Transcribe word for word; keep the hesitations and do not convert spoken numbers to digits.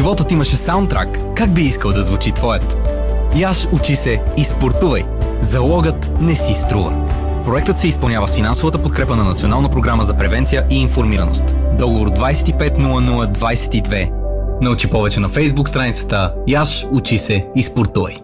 животът имаше саундтрак, как би искал да звучи твоят? Яш, учи се и спортувай. Залогът не си струва. Проектът се изпълнява с финансовата подкрепа на Национална програма за превенция и информираност. Договор двайсет и пет нула нула двайсет и две. Научи повече на Фейсбук страницата Яш, учи се и спортувай.